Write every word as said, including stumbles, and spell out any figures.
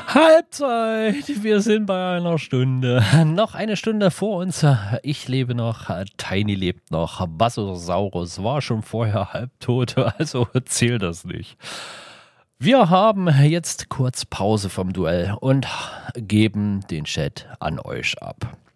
Halbzeit, wir sind bei einer Stunde. Noch eine Stunde vor uns. Ich lebe noch, Tiny lebt noch. Basosaurus war schon vorher halbtot, also zählt das nicht. Wir haben jetzt kurz Pause vom Duell und geben den Chat an euch ab.